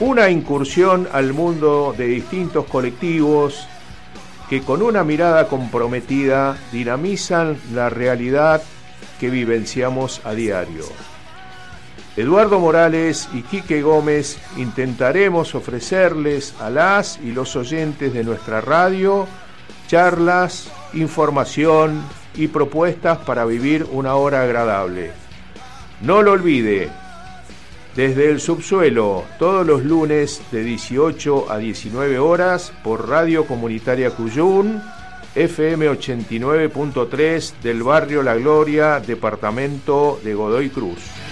Una incursión al mundo de distintos colectivos que con una mirada comprometida dinamizan la realidad que vivenciamos a diario. Eduardo Morales y Quique Gómez intentaremos ofrecerles a las y los oyentes de nuestra radio charlas, información y propuestas para vivir una hora agradable. No lo olvide, desde el subsuelo, todos los lunes de 18 a 19 horas por Radio Comunitaria Cuyún, FM 89.3 del barrio La Gloria, departamento de Godoy Cruz.